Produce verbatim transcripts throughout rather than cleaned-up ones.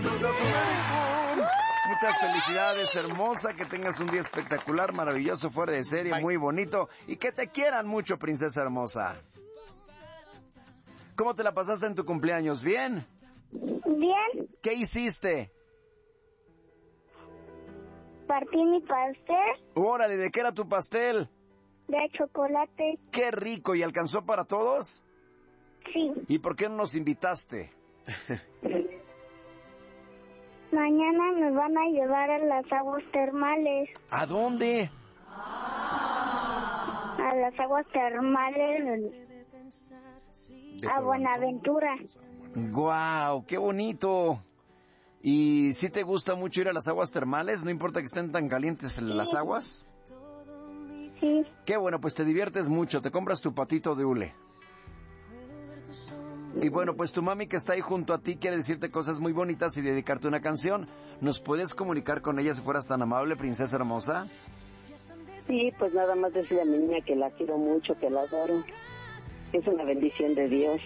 Muchas felicidades, hermosa, que tengas un día espectacular, maravilloso, fuera de serie, muy bonito, y que te quieran mucho, princesa hermosa. ¿Cómo te la pasaste en tu cumpleaños? ¿Bien? Bien. ¿Qué hiciste? Partí mi pastel. Órale, ¿de qué era tu pastel? De chocolate. ¡Qué rico! ¿Y alcanzó para todos? Sí. ¿Y por qué no nos invitaste? Mañana nos van a llevar a las aguas termales. ¿A dónde? A las aguas termales a Buenaventura. ¡Guau! ¡Qué bonito! ¿Y si te gusta mucho ir a las aguas termales? ¿No importa que estén tan calientes Sí. las aguas? Sí. Qué bueno, pues te diviertes mucho, te compras tu patito de hule. Y bueno, pues tu mami que está ahí junto a ti quiere decirte cosas muy bonitas y dedicarte una canción. ¿Nos puedes comunicar con ella si fueras tan amable, princesa hermosa? Sí, pues nada más decirle a mi niña que la quiero mucho, que la adoro. Es una bendición de Dios.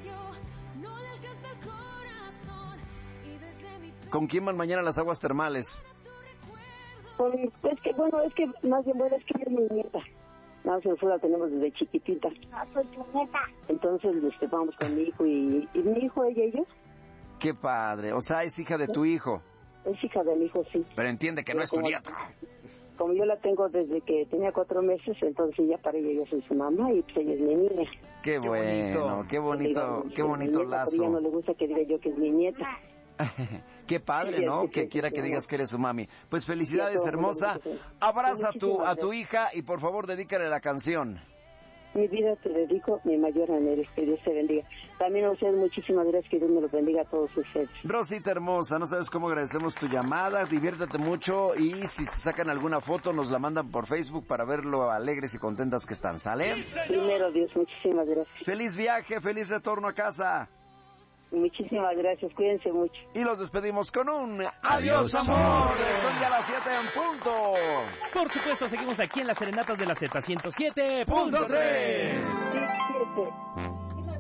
¿Con quién van mañana a las aguas termales? Pues, pues que bueno, es que más bien bueno, es que es mi nieta. Nosotros la tenemos desde chiquitita. No, soy tu nieta. Entonces este, vamos con mi hijo y, y mi hijo, ella y yo. ¡Qué padre! O sea, es hija de tu hijo. Es hija de mi hijo, sí. Pero entiende que no Pero es tu como- nieta. Como yo la tengo desde que tenía cuatro meses, entonces ya para ella yo soy su mamá y pues ella es mi niña. ¡Qué bueno! ¡Qué bonito! ¡Qué bonito lazo! A ella no le gusta que diga yo que es mi nieta. Qué padre, ¿no? Que quiera que digas que eres su mami. Pues felicidades, hermosa. Abraza a tu, a tu hija y por favor dedícale la canción. Mi vida te dedico, mi mayor anhelo, que Dios te bendiga. También a ustedes muchísimas gracias, que Dios me los bendiga a todos ustedes. Rosita hermosa, no sabes cómo agradecemos tu llamada, diviértete mucho y si se sacan alguna foto nos la mandan por Facebook para ver lo alegres y contentas que están, ¿sale? Primero Dios, muchísimas gracias. Feliz viaje, feliz retorno a casa. Muchísimas gracias, cuídense mucho. Y los despedimos con un adiós, amor. Son ya las siete en punto. Por supuesto, seguimos aquí en las serenatas de la Z ciento siete Punto tres. Sí, siete.